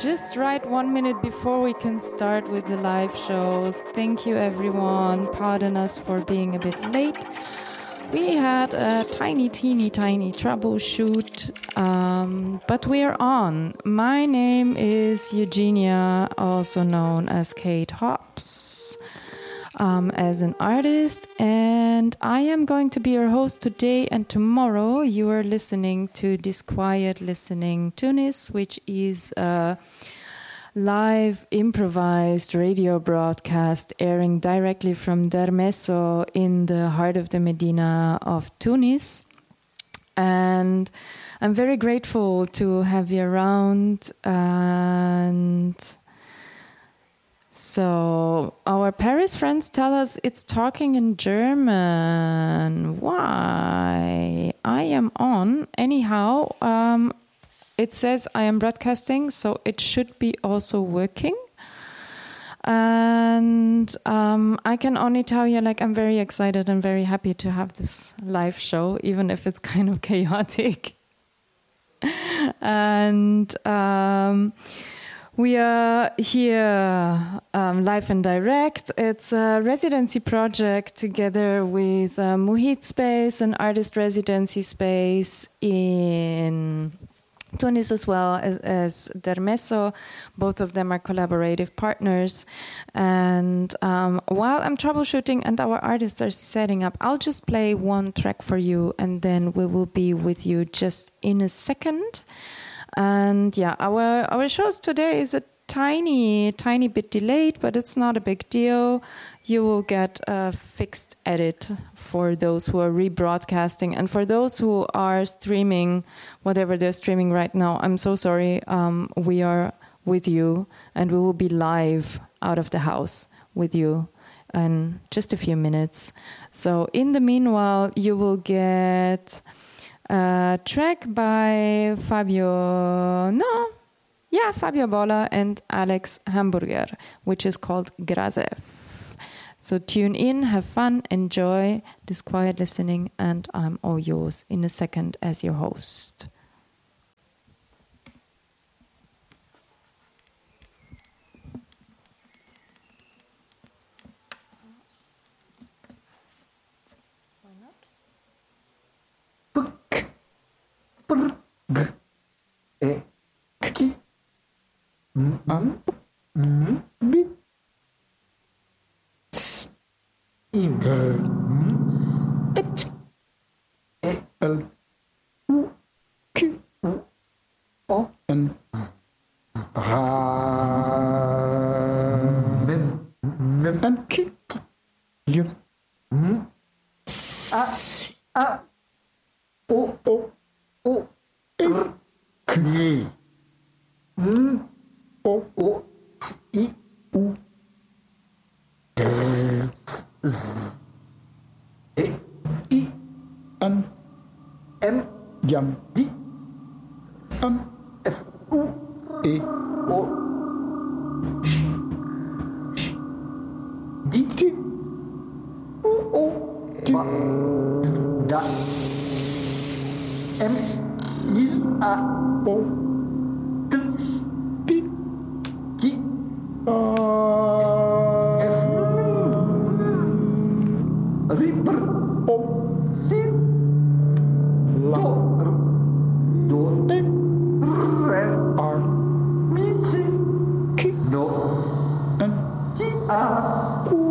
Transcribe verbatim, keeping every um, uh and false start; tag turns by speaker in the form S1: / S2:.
S1: just right one minute before we can start with the live shows. Thank you, everyone. Pardon us for being a bit late. We had a tiny, teeny, tiny troubleshoot, um, but we're on. My name is Eugenia, also known as Kate Hobbs, um, as an artist, and I am going to be your host today and tomorrow. You are listening to Disquiet Listening Tunis, which is a live improvised radio broadcast airing directly from Dermeso in the heart of the Medina of Tunis. And I'm very grateful to have you around. And so our Paris friends tell us it's talking in German. Why? I am on. Anyhow, um, it says I am broadcasting, so it should be also working. And um, I can only tell you, like, I'm very excited and very happy to have this live show, even if it's kind of chaotic. And um, we are here um, live and direct. It's a residency project together with uh, Muhit Space, an artist residency space in Tunis as well as, as Dermeso. Both of them are collaborative partners. And um, while I'm troubleshooting and our artists are setting up, I'll just play one track for you and then we will be with you just in a second. And yeah, our, our shows today is a tiny, tiny bit delayed, but it's not a big deal. You will get a fixed edit for those who are rebroadcasting. And for those who are streaming, whatever they're streaming right now, I'm so sorry. Um, we are with you and we will be live out of the house with you in just a few minutes. So in the meanwhile, you will get a track by Fabio... No. Yeah, Fabio Bola and Alex Hamburger, which is called Grazef. So tune in, have fun, enjoy this quiet listening, and I'm all yours in a second as your host. Why not?
S2: P, pr, g, e, ki. Am, m, b, s, im, m, et, e, l, u, q, u, o, n, ra, mem, mem, n, q, l, m, s, a, o, o, o, r, k, m, O, O, I, U, Z, E, I, N, M, Jam, D, M, F, U, E, O, Sch, Sch, D, T, U, O, T, Da, M, I, A, O, F, Ripper, O, Si, La, Do, E, Re, R, Mi, Si, Ki, Do, N, Ki, A, Q,